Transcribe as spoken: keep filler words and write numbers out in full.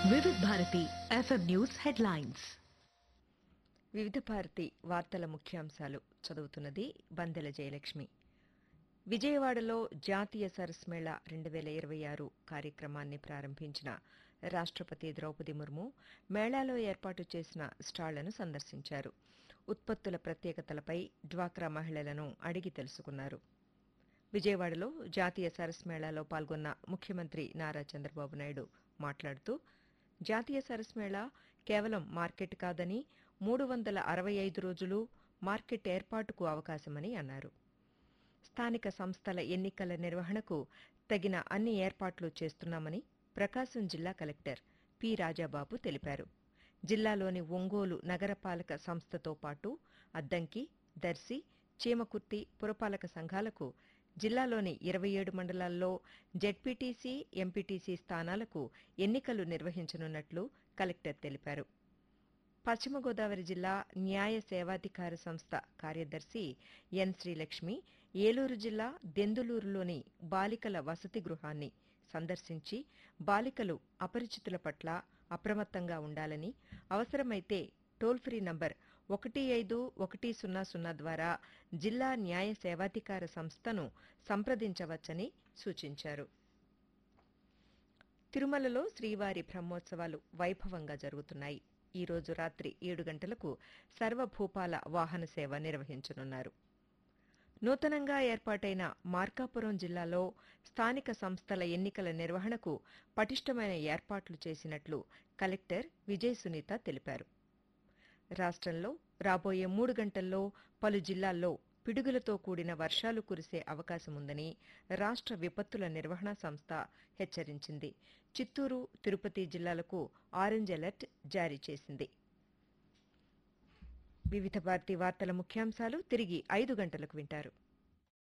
వివిధ Bharati FM news headlines. వివిధ భారతి వార్తల ముఖ్యాంశాలు చదువుతున్నది బందెల జయలక్ష్మి. విజయవాడలో జాతీయ సరస్ మేళా రెండు వేల ఇరవై ఆరు కార్యక్రమాన్ని ప్రారంభించిన రాష్ట్రపతి ద్రౌపది ముర్ము మేళాలో ఏర్పాటు చేసిన స్టాళ్లను సందర్శించారు. ఉత్పత్తుల ప్రత్యేకతలపై డ్వాక్రా మహిళలను అడిగి తెలుసుకున్నారు. విజయవాడలో జాతీయ సరస్ మేళాలో పాల్గొన్న ముఖ్యమంత్రి నారా చంద్రబాబు నాయుడు మాట్లాడుతూ, జాతీయ సరస్ మేళా కేవలం మార్కెట్ కాదని, మూడు వందల అరవై ఐదు రోజులు మార్కెట్ ఏర్పాటుకు అవకాశమని అన్నారు. స్థానిక సంస్థల ఎన్నికల నిర్వహణకు తగిన అన్ని ఏర్పాట్లు చేస్తున్నామని ప్రకాశం జిల్లా కలెక్టర్ పి రాజాబాబు తెలిపారు. జిల్లాలోని ఒంగోలు నగరపాలక సంస్థతో పాటు అద్దంకి, దర్శి, చీమకుర్తి పురపాలక సంఘాలకు జిల్లాలోని ఇరవై ఏడు మండలాల్లో జెడ్పీటీసీ, ఎంపీటీసీ స్థానాలకు ఎన్నికలు నిర్వహించనున్నట్లు కలెక్టర్ తెలిపారు. పశ్చిమ గోదావరి జిల్లా న్యాయ సేవాధికార సంస్థ కార్యదర్శి ఎన్ శ్రీలక్ష్మి ఏలూరు జిల్లా దెందులూరులోని బాలికల వసతి గృహాన్ని సందర్శించి బాలికలు అపరిచితుల పట్ల అప్రమత్తంగా ఉండాలని, అవసరమైతే టోల్ ఫ్రీ నంబర్ ఒకటి ఐదు ఒకటి సున్నా సున్నా ద్వారా జిల్లా న్యాయ సేవాధికార సంస్థను సంప్రదించవచ్చని సూచించారు. తిరుమలలో శ్రీవారి బ్రహ్మోత్సవాలు వైభవంగా జరుగుతున్నాయి. ఈ రోజు రాత్రి ఏడు గంటలకు సర్వభూపాల వాహన సేవ నిర్వహించనున్నారు. నూతనంగా ఏర్పాటైన మార్కాపురం జిల్లాలో స్థానిక సంస్థల ఎన్నికల నిర్వహణకు పటిష్టమైన ఏర్పాట్లు చేసినట్లు కలెక్టర్ విజయ్ సునీత తెలిపారు. రాష్ట్రంలో రాబోయే మూడు గంటల్లో పలు జిల్లాల్లో పిడుగులతో కూడిన వర్షాలు కురిసే అవకాశముందని రాష్ట్ర విపత్తుల నిర్వహణ సంస్థ హెచ్చరించింది. చిత్తూరు, తిరుపతి జిల్లాలకు ఆరెంజ్ అలర్ట్ జారీ చేసింది. వివిధ భారతి వార్తల ముఖ్యాంశాలు తిరిగి ఐదు గంటలకు వింటారు.